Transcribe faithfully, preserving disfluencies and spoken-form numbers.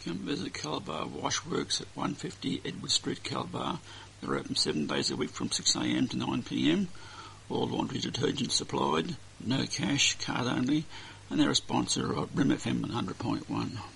Come visit Calabar Washworks at one fifty Edward Street, Calabar. They're open seven days a week from six a m to nine p m. All laundry detergent supplied, no cash, card only, and they're a sponsor of Brim F M one hundred point one.